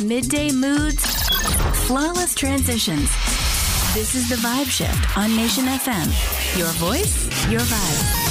midday moods, flawless transitions. This is The Vibe Shift on Nation FM. Your voice, your vibe.